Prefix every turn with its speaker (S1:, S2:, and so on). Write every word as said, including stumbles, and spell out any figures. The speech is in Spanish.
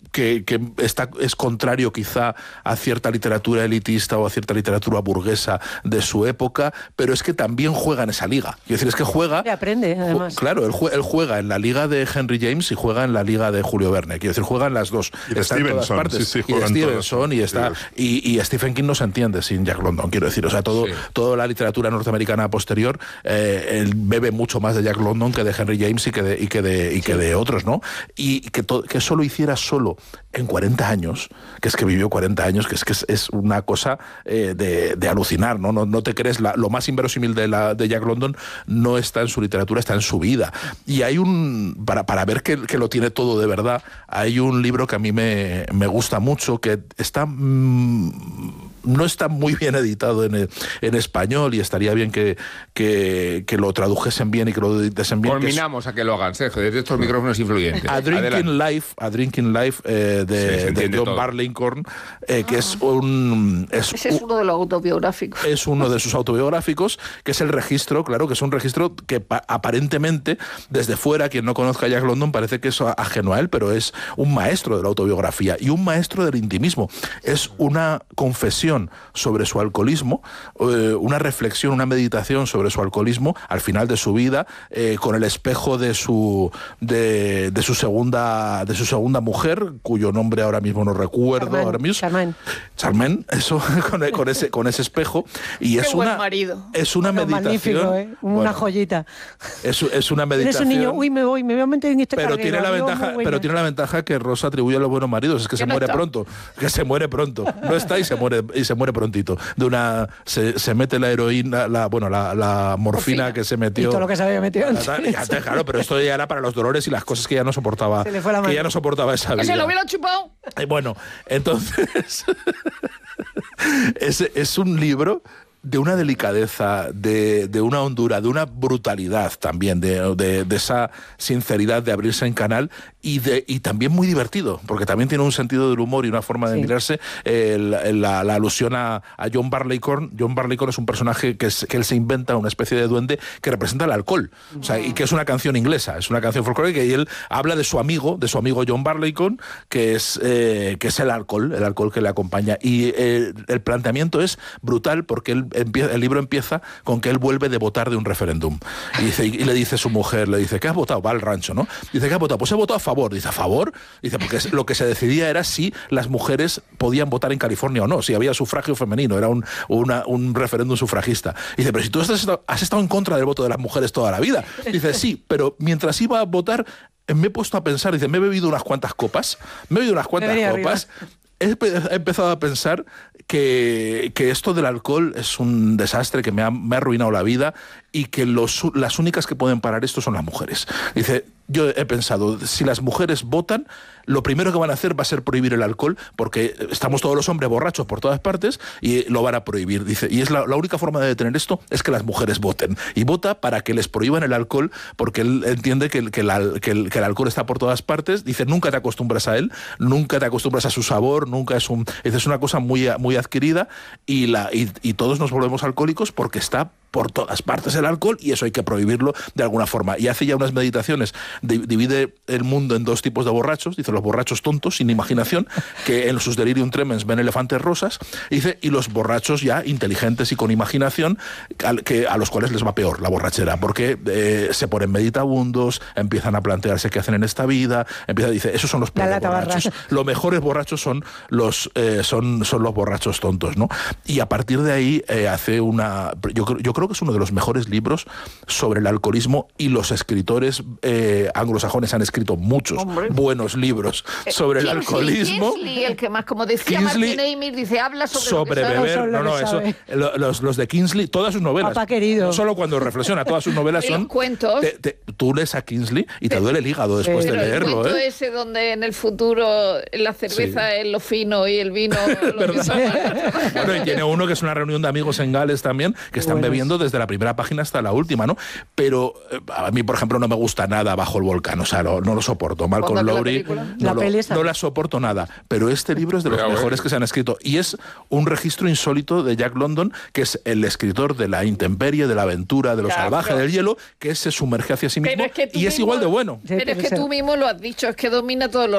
S1: que, que está, es contrario quizá a cierta literatura elitista o a cierta literatura burguesa de su época, pero es que también juega en esa liga. Quiero decir, es que juega...
S2: Y aprende, además.
S1: Claro, él, él juega en la liga de Henry James y juega en la liga de Julio Verne. Quiero decir, juega en las dos.
S3: Y de
S1: está en todas
S3: Stevenson,
S1: partes.
S3: sí, sí,
S1: y de Stevenson,
S3: todas,
S1: y está... Y, y Stephen King no se entiende sin Jack London, quiero decir. O sea, todo, sí. toda la literatura norteamericana posterior eh, él bebe mucho más de Jack London que de Henry James y que de, y que de, y sí. que de otros, ¿no? Y que, to, que eso lo hiciera solo en cuarenta años, que es que vivió cuarenta años, que es que es, es una cosa eh, de, de alucinar, ¿no? No, no te crees, la, lo más inverosímil de, la, de Jack London no está en su literatura, está en su vida. Y hay un, para, para ver que, que lo tiene todo de verdad, hay un libro que a mí me, me gusta mucho, que está... Mmm, no está muy bien editado en, el, en español y estaría bien que, que, que lo tradujesen bien y que lo editasen bien.
S4: Culminamos a que lo hagan, Sergio, desde estos micrófonos influyentes.
S1: A Drinking
S4: Adelante.
S1: Life, A Drinking Life eh, de, sí, de John todo. Barleycorn, eh, que ah. es un... Es
S5: Ese es uno de los autobiográficos.
S1: Es uno de sus autobiográficos, que es el registro, claro, que es un registro que pa- aparentemente, desde fuera, quien no conozca a Jack London parece que es ajeno a él, pero es un maestro de la autobiografía y un maestro del intimismo. Es una confesión sobre su alcoholismo, eh, una reflexión, una meditación sobre su alcoholismo al final de su vida, eh, con el espejo de su de, de su segunda de su segunda mujer, cuyo nombre ahora mismo no recuerdo
S2: Charmaine,
S1: ahora mismo.
S2: Charmaine.
S1: Charmaine, eso con, con ese con ese espejo y
S5: Qué
S1: es
S5: buen
S1: una
S5: marido.
S1: es una
S2: Bueno,
S1: meditación,
S2: magnífico, ¿eh? Una
S1: bueno,
S2: joyita.
S1: Es, es una meditación.
S2: Eres un niño, uy, me voy, me voy a meter en este
S1: pero
S2: carguero,
S1: tiene la
S2: adiós,
S1: ventaja,
S2: muy buena.
S1: pero tiene la ventaja que Rosa atribuye a los buenos maridos, es que se
S5: no
S1: muere
S5: está.
S1: pronto, que se muere pronto. No está y se muere y se muere prontito. De una se, se mete la heroína, la bueno, la, la morfina
S5: Morfina.
S1: que se metió.
S2: Y todo lo que se había metido antes.
S1: Y antes, claro, pero esto ya era para los dolores y las cosas que ya no soportaba,
S2: Se le fue la
S1: que
S2: mano.
S1: ya no soportaba esa vida.
S5: Que se lo hubiera chupado.
S1: Y bueno, entonces es, es un libro de una delicadeza, de, de una hondura, de una brutalidad también, de, de, de esa sinceridad de abrirse en canal y, de, y también muy divertido, porque también tiene un sentido del humor y una forma de
S2: Sí.
S1: mirarse. Eh, la, la, la alusión a, a John Barleycorn. John Barleycorn es un personaje que, es, que él se inventa, una especie de duende que representa el alcohol, o sea, y que es una canción inglesa, es una canción folclórica, y él habla de su amigo, de su amigo John Barleycorn, que es, eh, que es el alcohol, el alcohol que le acompaña. Y eh, el planteamiento es brutal porque él Empieza, el libro empieza con que él vuelve de votar de un referéndum y, dice, y le dice a su mujer, le dice, ¿qué has votado? Va al rancho, ¿no? Dice, ¿qué has votado? Pues he votado a favor. Dice, ¿a favor? Dice, porque lo que se decidía era si las mujeres podían votar en California o no, si había sufragio femenino, era un, una, un referéndum sufragista. Dice, pero si tú has estado, has estado en contra del voto de las mujeres toda la vida. Dice, sí, pero mientras iba a votar me he puesto a pensar, dice, me he bebido unas cuantas copas, me he bebido unas cuantas copas, he, he empezado a pensar que, que esto del alcohol es un desastre, que me ha, me ha arruinado la vida y que los, las únicas que pueden parar esto son las mujeres. Dice, yo he pensado, si las mujeres votan, lo primero que van a hacer va a ser prohibir el alcohol, porque estamos todos los hombres borrachos por todas partes y lo van a prohibir. Dice, y es la, la única forma de detener esto es que las mujeres voten. Y vota para que les prohíban el alcohol, porque él entiende que el, que, la, que, el, que el alcohol está por todas partes. Dice, nunca te acostumbras a él, nunca te acostumbras a su sabor, nunca es un... Es una cosa muy, muy adquirida y, la, y, y todos nos volvemos alcohólicos porque está por todas partes el alcohol y eso hay que prohibirlo de alguna forma. Y hace ya unas meditaciones, divide el mundo en dos tipos de borrachos, dice los borrachos tontos, sin imaginación, que en sus delirium tremens ven elefantes rosas, dice, y los borrachos ya inteligentes y con imaginación, que a los cuales les va peor la borrachera, porque eh, se ponen meditabundos, empiezan a plantearse qué hacen en esta vida, empieza, dice, esos son los peores borrachos. Los mejores borrachos son los, eh, son, son los borrachos tontos, ¿no? Y a partir de ahí eh, hace una... Yo, yo creo que es uno de los mejores libros sobre el alcoholismo y los escritores eh, anglosajones han escrito muchos Hombre. buenos libros sobre
S5: Kingsley,
S1: el alcoholismo.
S5: Kingsley, el que más, como decía
S1: Kingsley,
S5: Martin Amis, dice, habla sobre,
S1: sobre
S5: lo que
S1: beber.
S5: sabe.
S1: No, no, eso, los, los de Kingsley, todas sus novelas.
S2: Papá querido.
S1: No solo cuando reflexiona, todas sus novelas son...
S5: Los cuentos.
S1: Te, te, tú lees a Kingsley y te duele el hígado después
S5: pero
S1: de leerlo.
S5: El cuento
S1: ¿eh?
S5: ese donde en el futuro la cerveza sí. es lo fino y el vino... Lo que
S1: bueno, y tiene uno que es una reunión de amigos en Gales también, que están bueno. bebiendo desde la primera página hasta la última, ¿no? Pero eh, a mí, por ejemplo, no me gusta nada Bajo el volcán, o sea, no, no lo soporto. Malcolm Lowry,
S5: la
S1: no,
S2: la
S1: lo, no la soporto nada. Pero este libro es de los Pero, mejores bueno. que se han escrito. Y es un registro insólito de Jack London, que es el escritor de la intemperie, de la aventura, de lo claro, salvaje, pero, del hielo, que se sumerge hacia sí mismo es que y es
S5: mismo,
S1: igual de bueno.
S5: Pero es que tú mismo lo has dicho, es que domina todos los